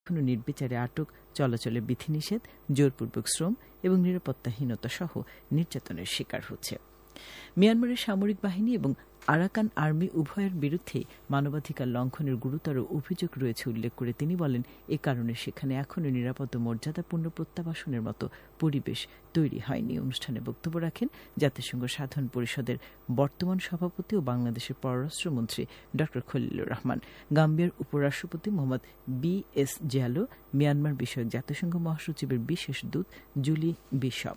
এখনও নির্বিচারে আটক, চলাচলে বিধিনিষেধ, জোরপূর্বক শ্রম এবং নিরাপত্তাহীনতা সহ নির্যাতনের শিকার হচ্ছে। মিয়ানমারের সামরিক বাহিনী এবং আরাকান আর্মি উভয়ের বিরুদ্ধে মানবাধিকার লঙ্ঘনের গুরুতর অভিযোগ রয়েছে উল্লেখ করে তিনি বলেন, এ কারণে সেখানে এখনও নিরাপদ ও মর্যাদাপূর্ণ প্রত্যাবাসনের মতো পরিবেশ তৈরি হয়নি। অনুষ্ঠানে বক্তব্য রাখেন জাতিসংঘ সাধারণ পরিষদের বর্তমান সভাপতি ও বাংলাদেশের পররাষ্ট্রমন্ত্রী ড খলিলুর রহমান, গাম্বিয়ার উপরাষ্ট্রপতি মোহাম্মদ বি.এস. জিয়ালো, মিয়ানমার বিষয়ক জাতিসংঘ মহাসচিবের বিশেষ দূত জুলি বিশপ।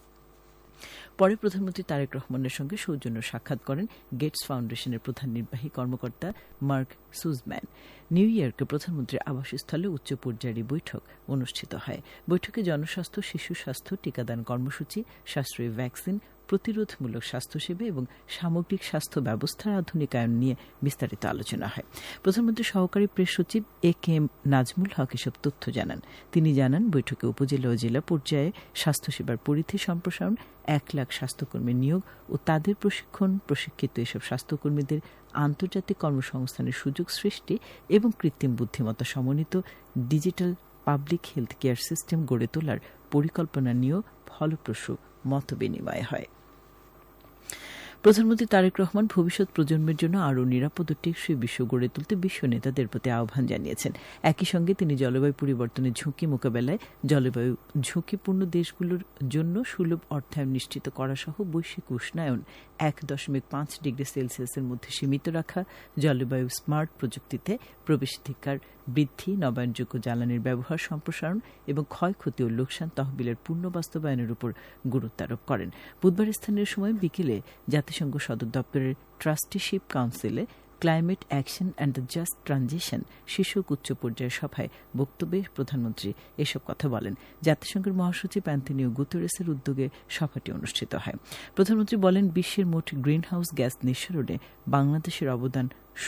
পরে প্রধানমন্ত্রী তারেক রহমানের সঙ্গে সৌজন্য সাক্ষাৎ করেন গেটস ফাউন্ডেশনের প্রধান নির্বাহী কর্মকর্তা মার্ক সুজম্যান। নিউ ইয়র্কে প্রধানমন্ত্রীর আবাসস্থলে উচ্চ পর্যায়ের বৈঠক অনুষ্ঠিত হয়। বৈঠকে জনস্বাস্থ্য, শিশু স্বাস্থ্য, টিকাদান কর্মসূচি, সাশ্রয়ী ভ্যাকসিন, প্রতিরোধমূলক স্বাস্থ্যসেবা এবং সামগ্রিক স্বাস্থ্য ব্যবস্থার আধুনিকায়ন নিয়ে বিস্তারিত আলোচনা হয়। প্রধানমন্ত্রীর সহকারী প্রেস সচিব A.K.M. নাজমুল হক এসব তথ্য জানান। তিনি জানান, বৈঠকে উপজেলা ও জেলা পর্যায়ে স্বাস্থ্যসেবার পরিধি সম্প্রসারণ, 1 লাখ স্বাস্থ্যকর্মী নিয়োগ ও তাদের প্রশিক্ষিত এসব স্বাস্থ্যকর্মীদের আন্তর্জাতিক কর্মসংস্থানের সুযোগ সৃষ্টি এবং কৃত্রিম বুদ্ধিমত্তা সমন্বিত digital public health care system গড়ে তোলার পরিকল্পনা নিয়েও ফলপ্রসূ মতবিনিময় হয়। প্রধানমন্ত্রী তারেক রহমান ভবিষ্যৎ প্রজন্মের জন্য আরও নিরাপদ ও টেকসই বিশ্ব গড়ে তুলতে বিশ্ব নেতাদের প্রতি আহ্বান জানিয়েছেন। একই সঙ্গে তিনি জলবায়ু পরিবর্তনের ঝুঁকি মোকাবেলায় জলবায়ু ঝুঁকিপূর্ণ দেশগুলোর জন্য সুলভ অর্থায়ন নিশ্চিত করা সহ বৈশ্বিক উষ্ণায়ন 1.5 ডিগ্রি সেলসিয়াসের মধ্যে সীমিত রাখা, জলবায়ু স্মার্ট প্রযুক্তিতে প্রবেশাধিকার বৃদ্ধি, নবায়নযোগ্য জ্বালানির ব্যবহার সম্প্রসারণ এবং ক্ষয়ক্ষতি ও লোকসান তহবিলের পূর্ণ বাস্তবায়নের উপর গুরুত্ব আরোপ করেন। বুধবার স্থানীয় সময় বিকেলে জাতিসংঘ সদর দপ্তরের ট্রাস্টিশিপ কাউন্সিলে climate action and the just transition শীর্ষক উচ্চ পর্যায়ের সভায় বক্তব্যে প্রধানমন্ত্রী এসব কথা বলেন। জাতিসংঘের মহাসচিব অ্যান্টনিও গুতেরেসের উদ্যোগে সভাটি অনুষ্ঠিত হয়। প্রধানমন্ত্রী বলেন, বিশ্বের মোট গ্রিনহাউস গ্যাস নিঃসরণে বাংলাদেশের অবদান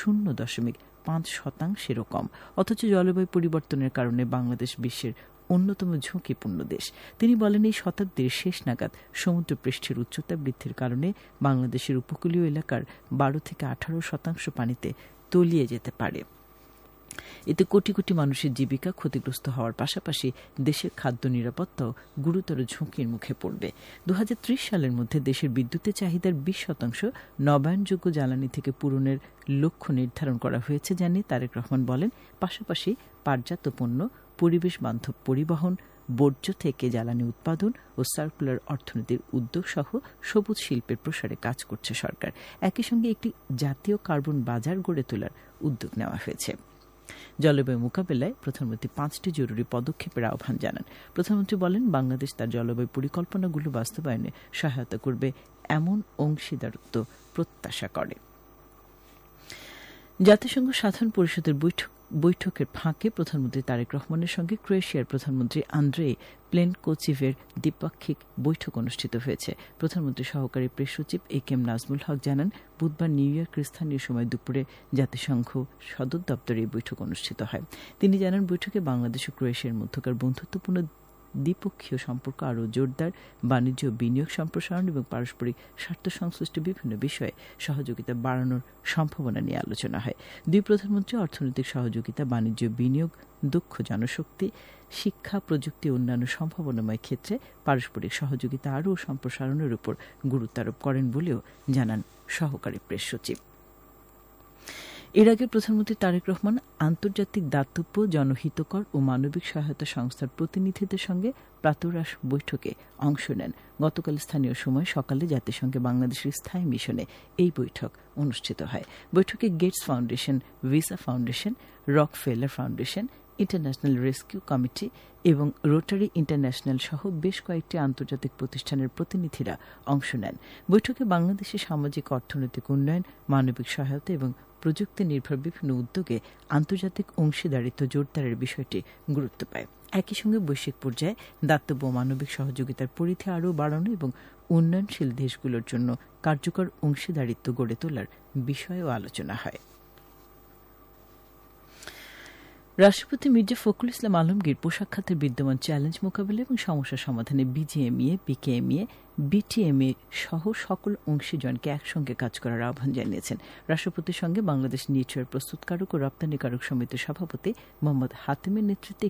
0.5% কম, অথচ জলবায়ু পরিবর্তনের কারণে বাংলাদেশ বিশ্বের অন্যতম ঝুঁকিপূর্ণ দেশ। তিনি বলেন, এই শতাব্দীর শেষ নাগাদ সমুদ্রপৃষ্ঠের উচ্চতা বৃদ্ধির কারণে বাংলাদেশের উপকূলীয় এলাকার 12 থেকে 18% পানিতে তলিয়ে যেতে পারে। এতে কোটি কোটি মানুষের জীবিকা ক্ষতিগ্রস্ত হওয়ার পাশাপাশি দেশের খাদ্য নিরাপত্তাও গুরুতর ঝুঁকির মুখে পড়বে। 2030 সালের মধ্যে দেশের বিদ্যুতের চাহিদার 20% নবায়নযোগ্য জ্বালানি থেকে পূরণের লক্ষ্য নির্ধারণ করা হয়েছে জানিয়ে তারেক রহমান বলেন, পাশাপাশি পাটজাত পণ্য, পরিবেশ বান্ধব পরিবহন, বর্জ্য থেকে জ্বালানি উৎপাদন ও সার্কুলার অর্থনীতির উদ্যোগ সহ সবুজ শিল্পের প্রসারে কাজ করছে সরকার। একই সঙ্গে একটি জাতীয় কার্বন বাজার গড়ে তোলার উদ্যোগ নেওয়া হয়েছে। জলবায়ু মোকাবেলায় প্রধানমন্ত্রী 5টি জরুরি পদক্ষেপের আহ্বান জানান। প্রধানমন্ত্রী বলেন, বাংলাদেশ তার জলবায়ু পরিকল্পনাগুলো বাস্তবায়নে সহায়তা করবে এমন অংশীদারত্ব প্রত্যাশা করে। জাতিসংঘ সাধারণ পরিষদের বৈঠকের ফাঁকে প্রধানমন্ত্রী তারেক রহমানের সঙ্গে ক্রোয়েশিয়ার প্রধানমন্ত্রী আন্দ্রেই প্লেনকোচিভের দ্বিপাক্ষিক বৈঠক অনুষ্ঠিত হয়েছে। প্রধানমন্ত্রীর সহকারী প্রেস সচিব A.K.M. নাজমুল হক জানান, বুধবার নিউ ইয়র্কের স্থানীয় সময় দুপুরে জাতিসংঘ সদর দপ্তরে এই বৈঠক অনুষ্ঠিত হয়। তিনি জানান, বৈঠকে বাংলাদেশ ও ক্রোয়েশিয়ার মধ্যকার বন্ধুত্বপূর্ণ দ্বিপক্ষীয় সম্পর্ক আরও জোরদার, বাণিজ্য ও বিনিয়োগ সম্প্রসারণ এবং পারস্পরিক স্বার্থ সংশ্লিষ্ট বিভিন্ন বিষয়ে সহযোগিতা বাড়ানোর সম্ভাবনা নিয়ে আলোচনা হয়। দুই প্রধানমন্ত্রী অর্থনৈতিক সহযোগিতা, বাণিজ্য, বিনিয়োগ, দক্ষ জনশক্তি, শিক্ষা, প্রযুক্তি ও অন্যান্য সম্ভাবনাময় ক্ষেত্রে পারস্পরিক সহযোগিতা আরও সম্প্রসারণের উপর গুরুত্ব আরোপ করেন বলেও জানান সহকারী প্রেস সচিব। এর আগে প্রধানমন্ত্রী তারেক রহমান আন্তর্জাতিক দাতব্য, জনহিতকর ও মানবিক সহায়তা সংস্থার প্রতিনিধিদের সঙ্গে প্রাতরাশ বৈঠকে অংশ নেন। গতকাল স্থানীয় সময় সকালে জাতিসংঘে বাংলাদেশের স্থায়ী মিশনে এই বৈঠক অনুষ্ঠিত হয়। বৈঠকে Gates foundation, visa foundation, Rockefeller foundation, international rescue committee এবং রোটারি ইন্টারন্যাশনাল সহ বেশ কয়েকটি আন্তর্জাতিক প্রতিষ্ঠানের প্রতিনিধিরা অংশ নেন। বৈঠকে বাংলাদেশের সামাজিক অর্থনৈতিক উন্নয়ন, মানবিক সহায়তা এবং প্রযুক্তি নির্ভর বিভিন্ন উদ্যোগে আন্তর্জাতিক অংশীদারিত্ব জোরদারের বিষয়টি গুরুত্ব পায়। একই সঙ্গে বৈশ্বিক পর্যায়ে দাতব্য ও মানবিক সহযোগিতার পরিধি আরও বাড়ানো এবং উন্নয়নশীল দেশগুলোর জন্য কার্যকর অংশীদারিত্ব গড়ে তোলার বিষয়েও আলোচনা হয়। রাষ্ট্রপতি মির্জা ফখরুল ইসলাম আলমগীর পোশাক খাতের বিদ্যমান চ্যালেঞ্জ মোকাবিলা এবং সমস্যা সমাধানে BGMEA, PKMEA, BTMA সহ সকল অংশীজনকে একসঙ্গে কাজ করার আহ্বান জানিয়েছেন। রাষ্ট্রপতির সঙ্গে বাংলাদেশ নিটওয়ার প্রস্তুতকারক ও রপ্তানিকারক সমিতির সভাপতি মোহাম্মদ হাতেমের নেতৃত্বে